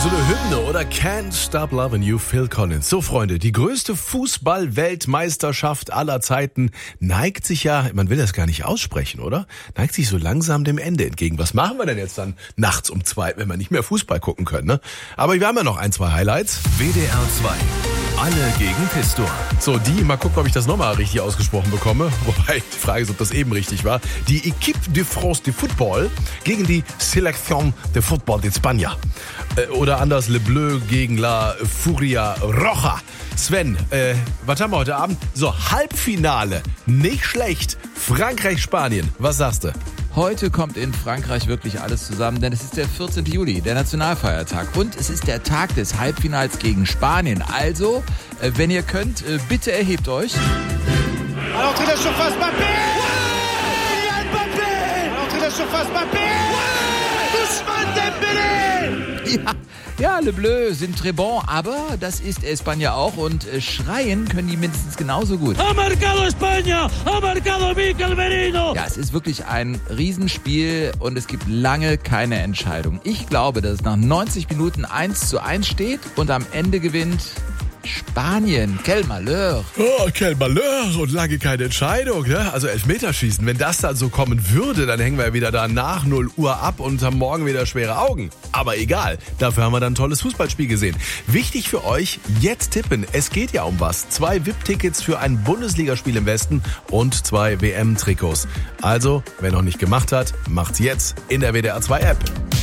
So eine Hymne oder Can't Stop Loving You, Phil Collins. So Freunde, die größte Fußball-Weltmeisterschaft aller Zeiten neigt sich ja, man will das gar nicht aussprechen, oder? Neigt sich so langsam dem Ende entgegen. Was machen wir denn jetzt dann nachts um 2, wenn wir nicht mehr Fußball gucken können, ne? Aber wir haben ja noch 1, 2 Highlights. WDR 2. Alle gegen Pistor. So, mal gucken, ob ich das nochmal richtig ausgesprochen bekomme. Wobei, die Frage ist, ob das eben richtig war. Die Équipe de France de Football gegen die Selección de Football de España. Oder anders, Le Bleu gegen La Furia Roja. Sven, was haben wir heute Abend? So, Halbfinale. Nicht schlecht. Frankreich-Spanien. Was sagst du? Heute kommt in Frankreich wirklich alles zusammen, denn es ist der 14. Juli, der Nationalfeiertag. Und es ist der Tag des Halbfinals gegen Spanien. Also, wenn ihr könnt, bitte erhebt euch. À l'entrée de la surface, Mbappé! Kylian Mbappé! À l'entrée de la surface, Mbappé! Ousmane Dembélé! Ja, Le Bleu sind très bon, aber das ist España auch und schreien können die mindestens genauso gut. ¡Ha marcado España! ¡Ha marcado Mikel Merino! Ja, es ist wirklich ein Riesenspiel und es gibt lange keine Entscheidung. Ich glaube, dass es nach 90 Minuten 1:1 steht und am Ende gewinnt Spanien. Quel malheur. Oh, quel malheur und lange keine Entscheidung, ne? Also Elfmeterschießen, wenn das dann so kommen würde, dann hängen wir ja wieder da nach 0 Uhr ab und haben morgen wieder schwere Augen. Aber egal, dafür haben wir dann ein tolles Fußballspiel gesehen. Wichtig für euch, jetzt tippen. Es geht ja um was. 2 VIP-Tickets für ein Bundesligaspiel im Westen und 2 WM-Trikots. Also, wer noch nicht gemacht hat, macht's jetzt in der WDR 2 App.